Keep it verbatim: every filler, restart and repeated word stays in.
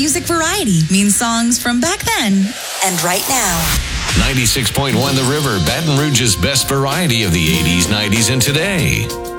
music variety means songs from back then and right now. ninety-six point one The River, Baton Rouge's best variety of the eighties, nineties, and today.